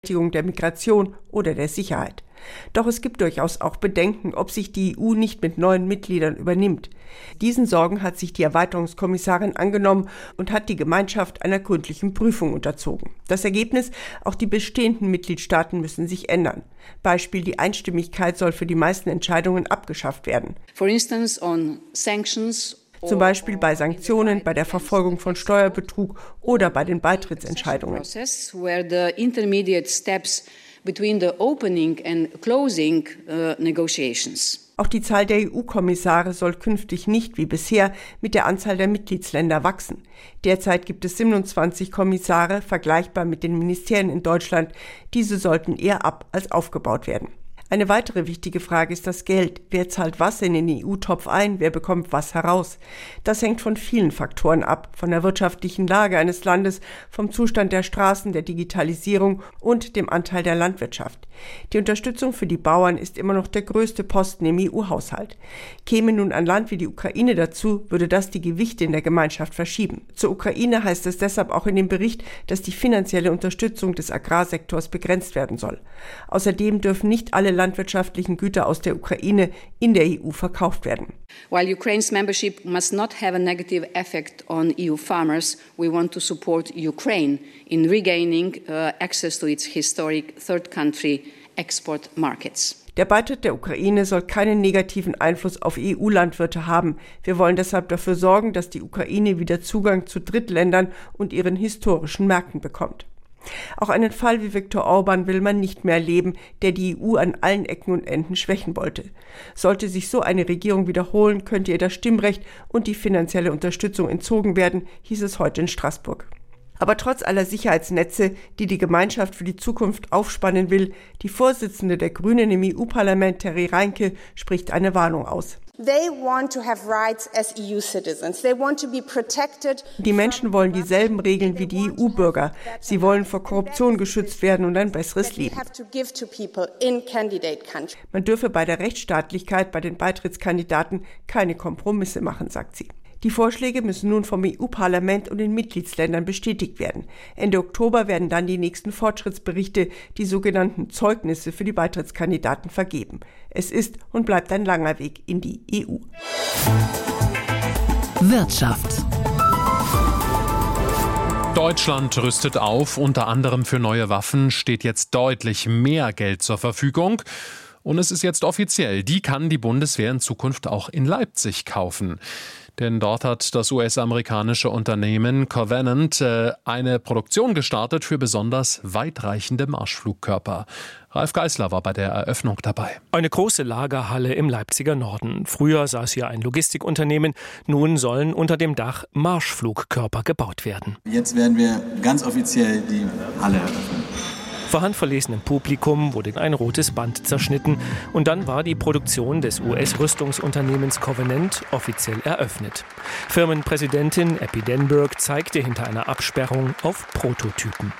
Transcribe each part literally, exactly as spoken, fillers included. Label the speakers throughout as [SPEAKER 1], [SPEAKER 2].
[SPEAKER 1] der Migration oder der Sicherheit. Doch es gibt durchaus auch Bedenken, ob sich die E U nicht mit neuen Mitgliedern übernimmt. Diesen Sorgen hat sich die Erweiterungskommissarin angenommen und hat die Gemeinschaft einer gründlichen Prüfung unterzogen. Das Ergebnis: Auch die bestehenden Mitgliedstaaten müssen sich ändern. Beispiel: Die Einstimmigkeit soll für die meisten Entscheidungen abgeschafft werden.
[SPEAKER 2] For instance, on sanctions.
[SPEAKER 1] Zum Beispiel bei Sanktionen, bei der Verfolgung von Steuerbetrug oder bei den Beitrittsentscheidungen.
[SPEAKER 2] Between the opening and closing uh, negotiations.
[SPEAKER 1] Auch die Zahl der E U-Kommissare soll künftig nicht wie bisher mit der Anzahl der Mitgliedsländer wachsen. Derzeit gibt es siebenundzwanzig Kommissare, vergleichbar mit den Ministerien in Deutschland. Diese sollten eher ab- als aufgebaut werden. Eine weitere wichtige Frage ist das Geld. Wer zahlt was in den E U-Topf ein? Wer bekommt was heraus? Das hängt von vielen Faktoren ab. Von der wirtschaftlichen Lage eines Landes, vom Zustand der Straßen, der Digitalisierung und dem Anteil der Landwirtschaft. Die Unterstützung für die Bauern ist immer noch der größte Posten im E U-Haushalt. Käme nun ein Land wie die Ukraine dazu, würde das die Gewichte in der Gemeinschaft verschieben. Zur Ukraine heißt es deshalb auch in dem Bericht, dass die finanzielle Unterstützung des Agrarsektors begrenzt werden soll. Außerdem dürfen nicht alle landwirtschaftlichen Güter aus der Ukraine in der E U verkauft werden.
[SPEAKER 2] While Ukraine's membership must not have a negative effect on E U farmers, we want to support Ukraine in regaining uh, access to its historic third country export markets.
[SPEAKER 1] Der Beitritt der Ukraine soll keinen negativen Einfluss auf E U-Landwirte haben. Wir wollen deshalb dafür sorgen, dass die Ukraine wieder Zugang zu Drittländern und ihren historischen Märkten bekommt. Auch einen Fall wie Viktor Orban will man nicht mehr erleben, der die E U an allen Ecken und Enden schwächen wollte. Sollte sich so eine Regierung wiederholen, könnte ihr das Stimmrecht und die finanzielle Unterstützung entzogen werden, hieß es heute in Straßburg. Aber trotz aller Sicherheitsnetze, die die Gemeinschaft für die Zukunft aufspannen will, die Vorsitzende der Grünen im E U-Parlament, Terry Reinke, spricht eine Warnung aus. Die Menschen wollen dieselben Regeln wie die E U-Bürger. Sie wollen vor Korruption geschützt werden und ein besseres Leben. Man dürfe bei der Rechtsstaatlichkeit bei den Beitrittskandidaten keine Kompromisse machen, sagt sie. Die Vorschläge müssen nun vom E U-Parlament und den Mitgliedsländern bestätigt werden. Ende Oktober werden dann die nächsten Fortschrittsberichte, die sogenannten Zeugnisse für die Beitrittskandidaten, vergeben. Es ist und bleibt ein langer Weg in die E U.
[SPEAKER 3] Wirtschaft.
[SPEAKER 4] Deutschland rüstet auf, unter anderem für neue Waffen steht jetzt deutlich mehr Geld zur Verfügung. Und es ist jetzt offiziell, die kann die Bundeswehr in Zukunft auch in Leipzig kaufen. Denn dort hat das U S-amerikanische Unternehmen Covenant äh, eine Produktion gestartet für besonders weitreichende Marschflugkörper. Ralf Geißler war bei der Eröffnung dabei.
[SPEAKER 5] Eine große Lagerhalle im Leipziger Norden. Früher saß hier ein Logistikunternehmen. Nun sollen unter dem Dach Marschflugkörper gebaut werden.
[SPEAKER 6] Jetzt werden wir ganz offiziell die Halle eröffnen.
[SPEAKER 5] Vor handverlesenem Publikum wurde ein rotes Band zerschnitten und dann war die Produktion des U S-Rüstungsunternehmens Covenant offiziell eröffnet. Firmenpräsidentin Epi Denburg zeigte hinter einer Absperrung auf Prototypen.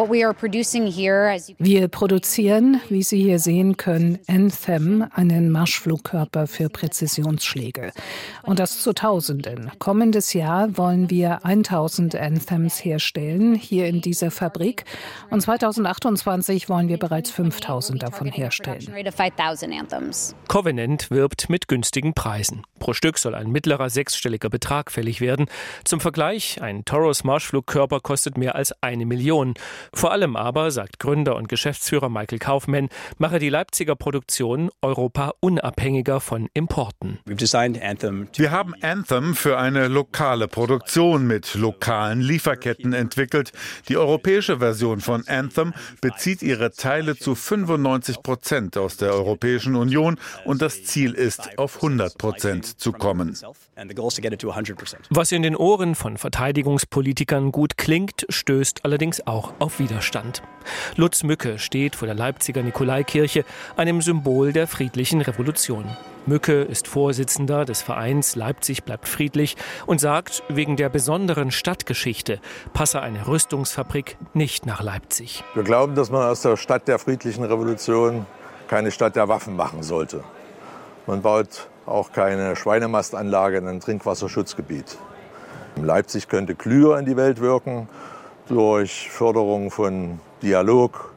[SPEAKER 7] Wir produzieren, wie Sie hier sehen können, Anthem, einen Marschflugkörper für Präzisionsschläge. Und das zu Tausenden. Kommendes Jahr wollen wir tausend Anthems herstellen, hier in dieser Fabrik. Und zweitausendachtundzwanzig wollen wir bereits fünftausend davon herstellen.
[SPEAKER 5] Covenant wirbt mit günstigen Preisen. Pro Stück soll ein mittlerer sechsstelliger Betrag fällig werden. Zum Vergleich, ein Taurus Marschflugkörper kostet mehr als eine Million. Vor allem aber, sagt Gründer und Geschäftsführer Michael Kaufmann, mache die Leipziger Produktion Europa unabhängiger von Importen.
[SPEAKER 8] Wir haben Anthem für eine lokale Produktion mit lokalen Lieferketten entwickelt. Die europäische Version von Anthem bezieht ihre Teile zu fünfundneunzig Prozent aus der Europäischen Union und das Ziel ist, auf hundert Prozent zu kommen.
[SPEAKER 5] Was in den Ohren von Verteidigungspolitikern gut klingt, stößt allerdings auch auf Widerstand. Lutz Mücke steht vor der Leipziger Nikolaikirche, einem Symbol der friedlichen Revolution. Mücke ist Vorsitzender des Vereins Leipzig bleibt friedlich und sagt, wegen der besonderen Stadtgeschichte passe eine Rüstungsfabrik nicht nach Leipzig.
[SPEAKER 9] Wir glauben, dass man aus der Stadt der friedlichen Revolution keine Stadt der Waffen machen sollte. Man baut auch keine Schweinemastanlage in ein Trinkwasserschutzgebiet. Leipzig könnte klüger in die Welt wirken durch Förderung von Dialog,